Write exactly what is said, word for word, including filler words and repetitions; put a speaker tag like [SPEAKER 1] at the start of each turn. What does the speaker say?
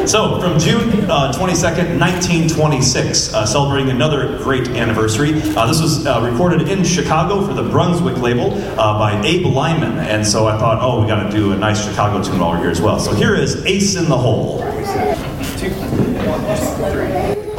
[SPEAKER 1] So, from June uh, twenty-second, nineteen twenty-six, uh, celebrating another great anniversary. Uh, this was uh, recorded in Chicago for the Brunswick label uh, by Abe Lyman. And so I thought, oh, we got to do a nice Chicago tune while we're here as well. So here is Ace in the Hole.
[SPEAKER 2] Two, one, two, three.